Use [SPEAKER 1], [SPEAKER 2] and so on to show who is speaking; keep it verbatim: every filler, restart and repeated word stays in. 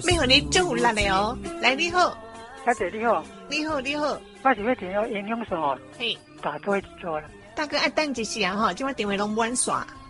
[SPEAKER 1] 没有你祝福力的哦。来，你好，
[SPEAKER 2] 小姐你好，
[SPEAKER 1] 你好，你好，
[SPEAKER 2] 我是要听到营养素哦，
[SPEAKER 1] 嘿，
[SPEAKER 2] 大多做了。
[SPEAKER 1] 大哥爱等一下哈，今晚电话拢满线。